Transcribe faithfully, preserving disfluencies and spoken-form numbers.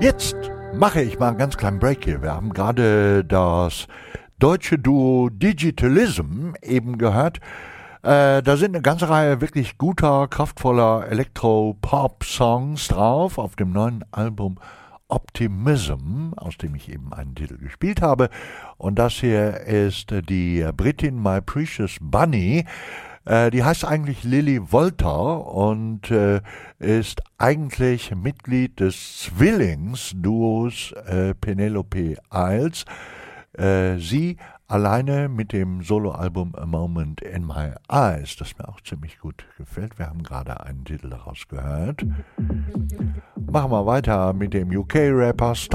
Jetzt mache ich mal einen ganz kleinen Break hier. Wir haben gerade das deutsche Duo Digitalism eben gehört. Äh, da sind eine ganze Reihe wirklich guter, kraftvoller Elektro-Pop-Songs drauf auf dem neuen Album Optimism, aus dem ich eben einen Titel gespielt habe. Und das hier ist die Britin My Precious Bunny. Äh, die heißt eigentlich Lily Volter und äh, ist eigentlich Mitglied des Zwillingsduos äh, Penelope Isles. Äh, sie alleine mit dem Soloalbum A Moment in My Eyes, das mir auch ziemlich gut gefällt. Wir haben gerade einen Titel daraus gehört. Machen wir weiter mit dem U K-Rapper